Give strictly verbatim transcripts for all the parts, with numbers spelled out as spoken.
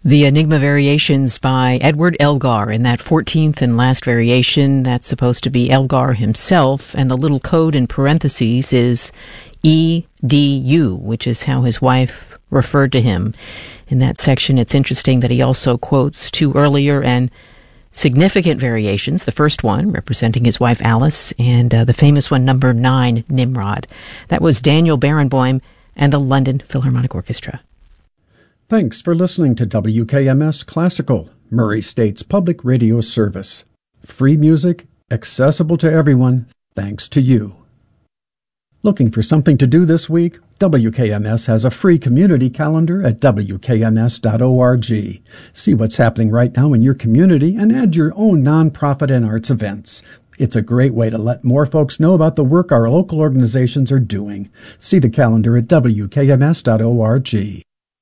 The Enigma Variations by Edward Elgar. In that fourteenth and last variation, that's supposed to be Elgar himself, and the little code in parentheses is E D U, which is how his wife referred to him. In that section, it's interesting that he also quotes two earlier and significant variations. The first one, representing his wife Alice, and uh, the famous one, number nine, Nimrod. That was Daniel Barenboim and the London Philharmonic Orchestra. Thanks for listening to W K M S Classical, Murray State's public radio service. Free music, accessible to everyone, thanks to you. Looking for something to do this week? W K M S has a free community calendar at w k m s dot org. See what's happening right now in your community and add your own nonprofit and arts events. It's a great way to let more folks know about the work our local organizations are doing. See the calendar at w k m s dot org.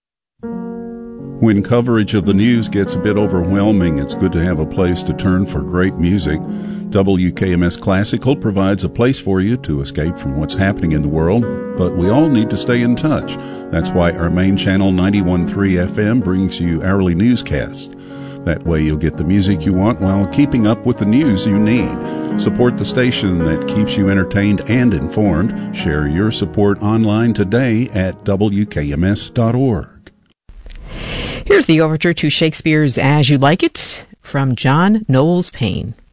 When coverage of the news gets a bit overwhelming, it's good to have a place to turn for great music. W K M S Classical provides a place for you to escape from what's happening in the world, but we all need to stay in touch. That's why our main channel, ninety-one point three F M, brings you hourly newscasts. That way you'll get the music you want while keeping up with the news you need. Support the station that keeps you entertained and informed. Share your support online today at w k m s dot org. Here's the overture to Shakespeare's As You Like It from John Knowles Paine.